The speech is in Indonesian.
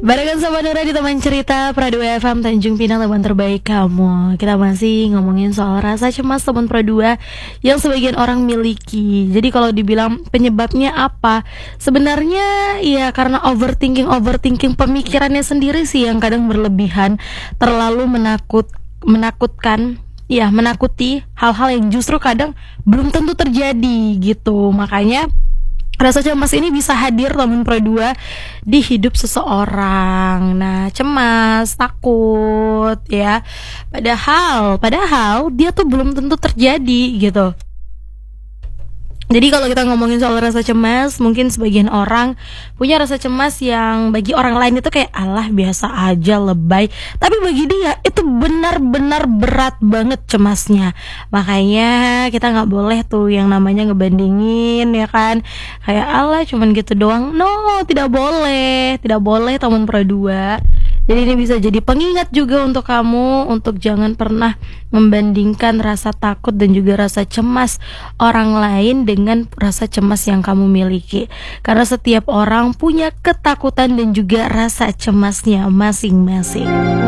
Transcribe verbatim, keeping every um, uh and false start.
Barengan sama Nura di teman cerita Pradua F M Tanjung Pinang, teman terbaik kamu. Kita masih ngomongin soal rasa cemas teman Pradua yang sebagian orang miliki. Jadi kalau dibilang penyebabnya apa, sebenarnya ya karena overthinking overthinking pemikirannya sendiri sih yang kadang berlebihan, terlalu menakut menakutkan. Ya, menakuti hal-hal yang justru kadang belum tentu terjadi gitu. Makanya rasa cemas ini bisa hadir teman Pro dua di hidup seseorang. Nah, cemas, takut ya. Padahal, padahal dia tuh belum tentu terjadi gitu. Jadi kalau kita ngomongin soal rasa cemas, mungkin sebagian orang punya rasa cemas yang bagi orang lain itu kayak alah biasa aja, lebay. Tapi bagi dia itu benar-benar berat banget cemasnya. Makanya kita gak boleh tuh yang namanya ngebandingin ya kan. Kayak alah cuman gitu doang. No, tidak boleh. Tidak boleh teman Pro dua. Jadi ini bisa jadi pengingat juga untuk kamu, untuk jangan pernah membandingkan rasa takut dan juga rasa cemas orang lain dengan rasa cemas yang kamu miliki. Karena setiap orang punya ketakutan dan juga rasa cemasnya masing-masing.